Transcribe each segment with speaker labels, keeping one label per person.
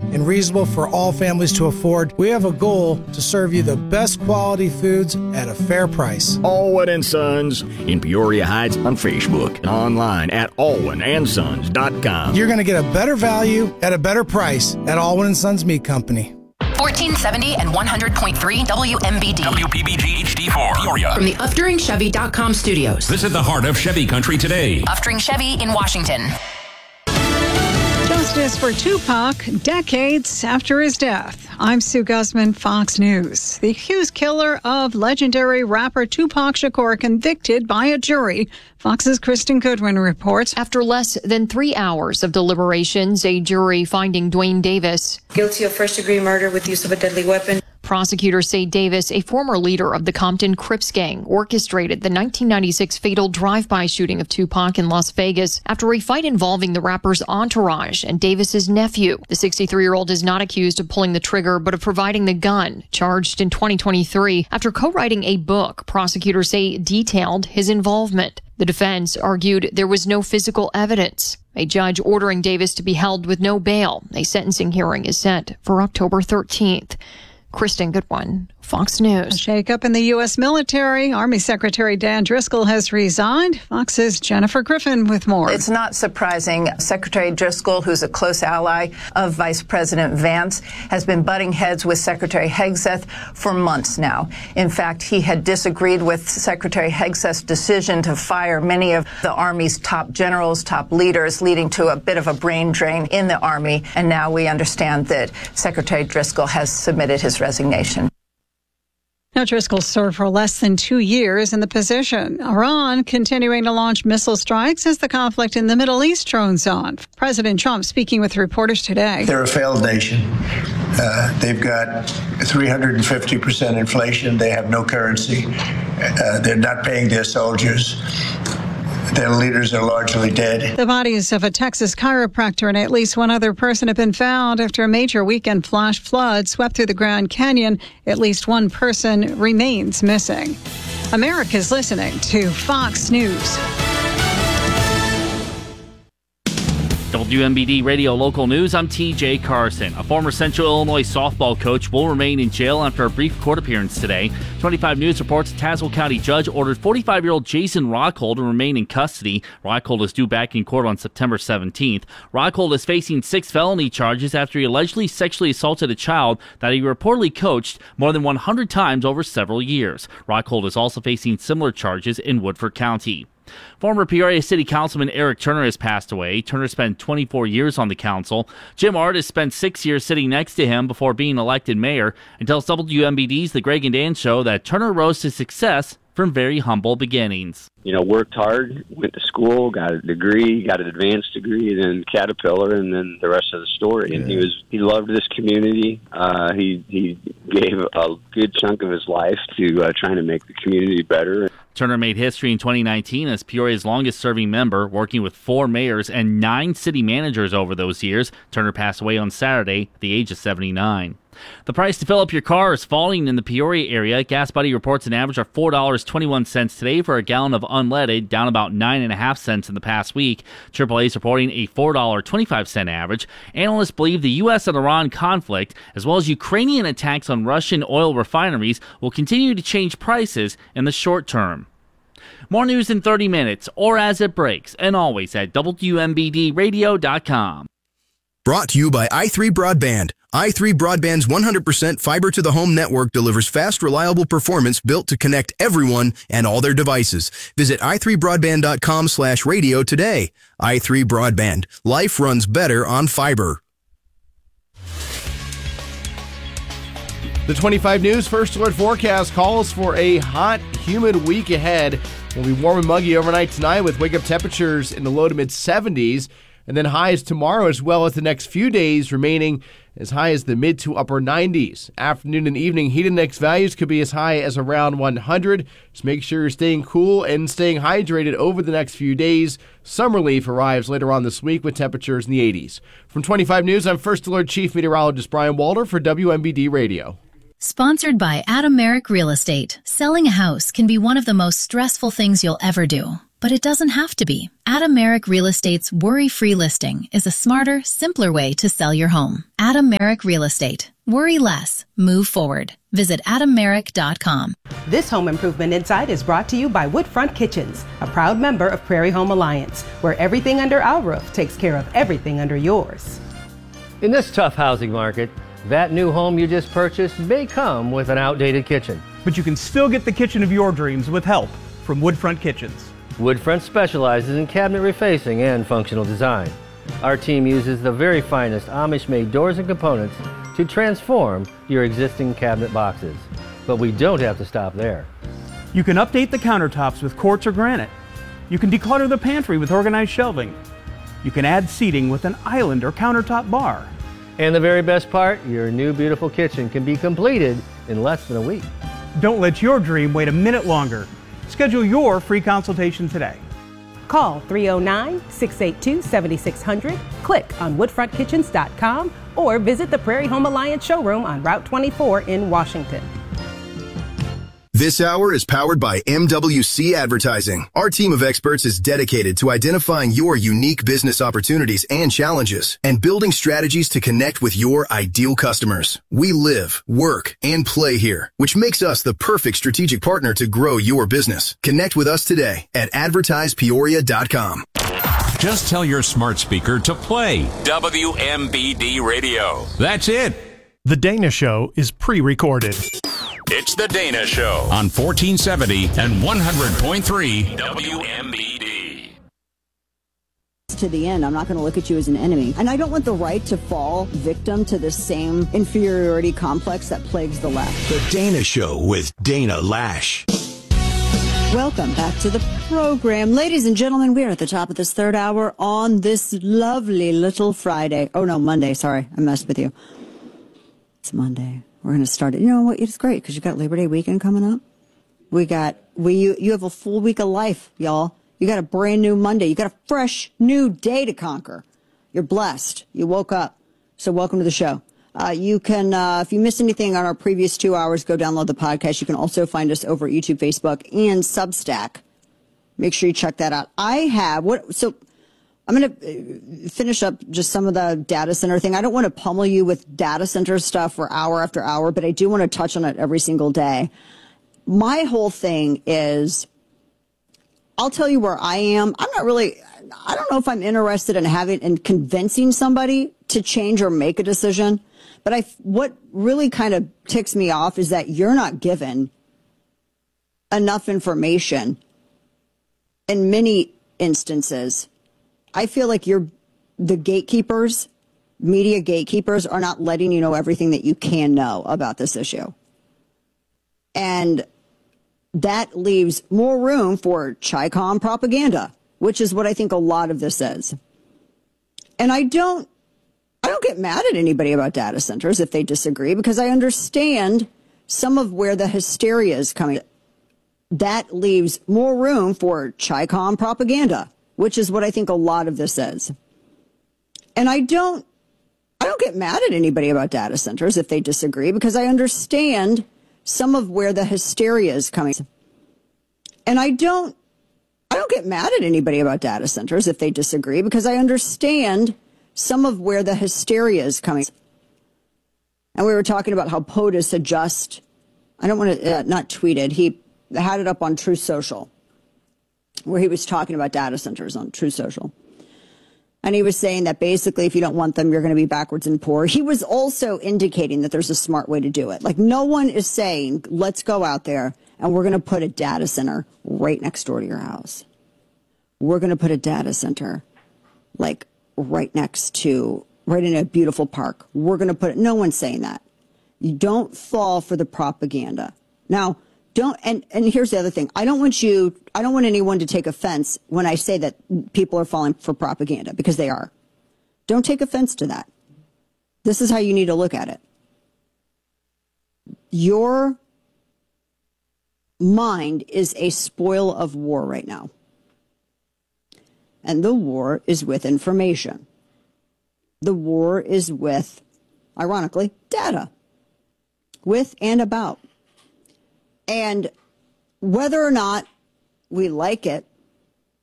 Speaker 1: and reasonable for all families to afford, we have a goal to serve you the best quality foods at a fair price.
Speaker 2: Alwyn & Sons in Peoria Heights on Facebook and online at alwynandsons.com.
Speaker 1: You're going to get a better value at a better price at Alwyn & Sons Meat Company.
Speaker 3: 1470 and 100.3 WMBD.
Speaker 4: WPBG HD4 Peoria.
Speaker 3: From the UfDuringChevy.com studios.
Speaker 4: Visit the heart of Chevy country today.
Speaker 3: Ufdring Chevy in Washington.
Speaker 5: Justice for Tupac, decades after his death. I'm Sue Guzman, Fox News. The accused killer of legendary rapper Tupac Shakur convicted by a jury. Fox's Kristen Goodwin reports.
Speaker 6: After less than 3 hours of deliberations, a jury finding Duane Davis
Speaker 7: guilty of first-degree murder with use of a deadly weapon.
Speaker 6: Prosecutors say Davis, a former leader of the Compton Crips gang, orchestrated the 1996 fatal drive-by shooting of Tupac in Las Vegas after a fight involving the rapper's entourage and Davis's nephew. The 63-year-old is not accused of pulling the trigger, but of providing the gun, charged in 2023 after co-writing a book prosecutors say detailed his involvement. The defense argued there was no physical evidence. A judge ordering Davis to be held with no bail. A sentencing hearing is set for October 13th. Kristen Goodwin, Fox News.
Speaker 5: A shakeup in the U.S. military. Army Secretary Dan Driscoll has resigned. Fox's Jennifer Griffin with more.
Speaker 8: It's not surprising. Secretary Driscoll, who's a close ally of Vice President Vance, has been butting heads with Secretary Hegseth for months now. In fact, he had disagreed with Secretary Hegseth's decision to fire many of the Army's top generals, top leaders, leading to a bit of a brain drain in the Army. And now we understand that Secretary Driscoll has submitted his resignation.
Speaker 5: Now, Driscoll served for less than 2 years in the position. Iran continuing to launch missile strikes as the conflict in the Middle East drones on. President Trump speaking with reporters today.
Speaker 9: They're a failed nation. They've got 350% inflation. They have no currency. They're not paying their soldiers. Their leaders are largely dead.
Speaker 5: The bodies of a Texas chiropractor and at least one other person have been found after a major weekend flash flood swept through the Grand Canyon. At least one person remains missing. America's listening to Fox News.
Speaker 10: WMBD Radio Local News, I'm TJ Carson. A former Central Illinois softball coach will remain in jail after a brief court appearance today. 25 News reports a Tazewell County judge ordered 45-year-old Jason Rockhold to remain in custody. Rockhold is due back in court on September 17th. Rockhold is facing 6 felony charges after he allegedly sexually assaulted a child that he reportedly coached more than 100 times over several years. Rockhold is also facing similar charges in Woodford County. Former Peoria City Councilman Eric Turner has passed away. Turner spent 24 years on the council. Jim Artis spent 6 years sitting next to him before being elected mayor, and tells WMBD's The Greg and Dan Show that Turner rose to success from very humble beginnings.
Speaker 11: You know, worked hard, went to school, got a degree, got an advanced degree, then Caterpillar, and then the rest of the story. And he loved this community. He gave a good chunk of his life to trying to make the community better.
Speaker 10: Turner made history in 2019 as Peoria's longest-serving member, working with 4 mayors and 9 city managers over those years. Turner passed away on Saturday at the age of 79. The price to fill up your car is falling in the Peoria area. Gas Buddy reports an average of $4.21 today for a gallon of unleaded, down about 9.5 cents in the past week. AAA is reporting a $4.25 average. Analysts believe the U.S. and Iran conflict, as well as Ukrainian attacks on Russian oil refineries, will continue to change prices in the short term. More news in 30 minutes, or as it breaks, and always at WMBDradio.com.
Speaker 12: Brought to you by i3 Broadband. i3 Broadband's 100% fiber-to-the-home network delivers fast, reliable performance built to connect everyone and all their devices. Visit i3broadband.com/radio today. i3 Broadband. Life runs better on fiber.
Speaker 13: The 25 News First Alert forecast calls for a hot, humid week ahead. It will be warm and muggy overnight tonight with wake-up temperatures in the low to mid-70s. And then highs tomorrow as well as the next few days remaining as high as the mid to upper 90s. Afternoon and evening heat index values could be as high as around 100. Just make sure you're staying cool and staying hydrated over the next few days. Some relief arrives later on this week with temperatures in the 80s. From 25 News, I'm First Alert Chief Meteorologist Brian Walter for WMBD Radio.
Speaker 14: Sponsored by Adam Merrick Real Estate. Selling a house can be one of the most stressful things you'll ever do. But it doesn't have to be. Adam Merrick Real Estate's worry-free listing is a smarter, simpler way to sell your home. Adam Merrick Real Estate. Worry less. Move forward. Visit AdamMerrick.com.
Speaker 15: This Home Improvement Insight is brought to you by Woodfront Kitchens, a proud member of Prairie Home Alliance, where everything under our roof takes care of everything under yours.
Speaker 16: In this tough housing market, that new home you just purchased may come with an outdated kitchen.
Speaker 17: But you can still get the kitchen of your dreams with help from Woodfront Kitchens.
Speaker 16: Woodfront specializes in cabinet refacing and functional design. Our team uses the very finest Amish-made doors and components to transform your existing cabinet boxes. But we don't have to stop there.
Speaker 17: You can update the countertops with quartz or granite. You can declutter the pantry with organized shelving. You can add seating with an island or countertop bar.
Speaker 16: And the very best part, your new beautiful kitchen can be completed in less than a week.
Speaker 17: Don't let your dream wait a minute longer. Schedule your free consultation today.
Speaker 15: Call 309-682-7600, click on woodfrontkitchens.com, or visit the Prairie Home Alliance showroom on Route 24 in Washington.
Speaker 12: This hour is powered by MWC Advertising. Our team of experts is dedicated to identifying your unique business opportunities and challenges and building strategies to connect with your ideal customers. We live, work, and play here, which makes us the perfect strategic partner to grow your business. Connect with us today at advertisepeoria.com.
Speaker 4: Just tell your smart speaker to play WMBD Radio. That's it.
Speaker 18: The Dana Show is pre-recorded.
Speaker 4: It's The Dana Show on 1470 and 100.3 WMBD.
Speaker 19: To the end, I'm not going to look at you as an enemy. And I don't want the right to fall victim to the same inferiority complex that plagues the left.
Speaker 20: The Dana Show with Dana Lash.
Speaker 19: Welcome back to the program. Ladies and gentlemen, we are at the top of this third hour on this lovely little Friday. Oh, no, Monday. Sorry, I messed with you. It's Monday. We're going to start it. You know what? It's great because you got Labor Day weekend coming up. You have a full week of life, y'all. You got a brand new Monday. You got a fresh new day to conquer. You're blessed. You woke up. So welcome to the show. You can, if you missed anything on our previous 2 hours, go download the podcast. You can also find us over YouTube, Facebook, and Substack. Make sure you check that out. I'm going to finish up just some of the data center thing. I don't want to pummel you with data center stuff for hour after hour, but I do want to touch on it every single day. My whole thing is, I'll tell you where I am. I don't know if I'm interested in convincing somebody to change or make a decision. But what really kind of ticks me off is that you're not given enough information in many instances. I feel like the gatekeepers, media gatekeepers, are not letting you know everything that you can know about this issue. And that leaves more room for Chi-Com propaganda, which is what I think a lot of this is. And I don't get mad at anybody about data centers if they disagree, because I understand some of where the hysteria is coming. That leaves more room for Chi-Com propaganda, which is what I think a lot of this is. And I don't get mad at anybody about data centers if they disagree, because I understand some of where the hysteria is coming. And I don't get mad at anybody about data centers if they disagree, because I understand some of where the hysteria is coming. And we were talking about how POTUS had just, I don't want to, not tweeted, he had it up on Truth Social, where he was talking about data centers on Truth Social. And he was saying that basically if you don't want them, you're going to be backwards and poor. He was also indicating that there's a smart way to do it. Like, no one is saying, let's go out there and we're going to put a data center right next door to your house. We're going to put a data center like right in a beautiful park. We're going to put it. No one's saying that. You don't fall for the propaganda. Now, and here's the other thing. I don't want anyone to take offense when I say that people are falling for propaganda, because they are. Don't take offense to that. This is how you need to look at it. Your mind is a spoil of war right now. And the war is with information. The war is with, ironically, data. With and about. And whether or not we like it,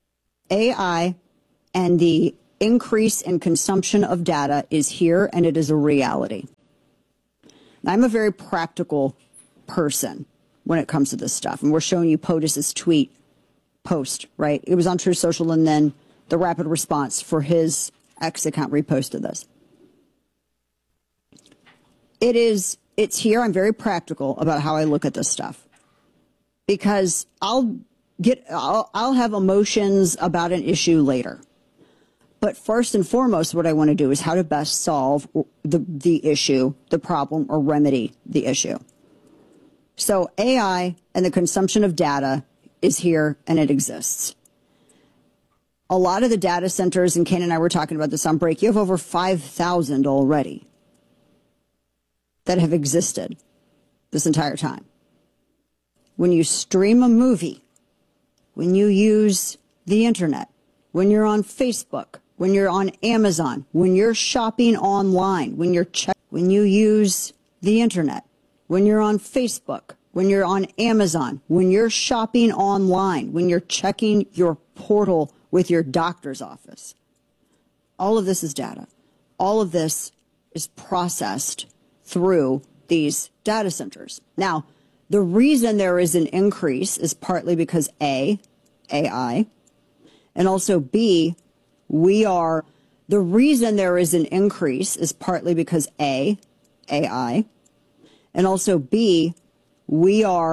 Speaker 19: AI and the increase in consumption of data is here, and it is a reality. I'm a very practical person when it comes to this stuff, and we're showing you POTUS's post, right? It was on Truth Social, and then the rapid response for his X account reposted this. It's here. I'm very practical about how I look at this stuff, because I'll have emotions about an issue later. But first and foremost, what I want to do is how to best solve the issue, the problem, or remedy the issue. So AI and the consumption of data is here, and it exists. A lot of the data centers, and Kane and I were talking about this on break, you have over 5,000 already that have existed this entire time. When you stream a movie, when you use the internet, when you're on Facebook, when you're on Amazon, when you're shopping online, when you use the internet, when you're on Facebook, when you're on Amazon, when you're shopping online, when you're checking your portal with your doctor's office, all of this is data. All of this is processed through these data centers. Now, the reason there is an increase is partly because A, AI, and also B, the reason there is an increase is partly because A, AI, and also B, we are